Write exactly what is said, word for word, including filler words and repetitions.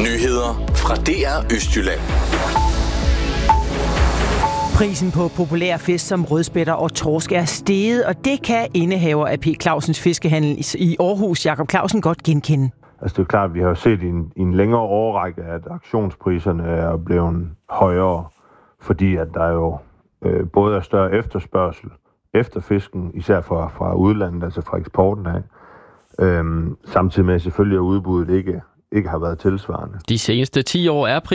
Nyheder fra D R Østjylland. Prisen på populær fisk som rødspætter og torsk er steget, og det kan indehaver af P. Clausens Fiskehandel i Aarhus, Jakob Clausen, godt genkende. Altså det er klart, at vi har set i en, i en længere årrække, at aktionspriserne er blevet højere, fordi at der jo øh, både er større efterspørgsel efter fisken, især fra, fra udlandet, altså fra eksporten af, øhm, samtidig med selvfølgelig at udbuddet ikke, ikke har været tilsvarende. De seneste ti år er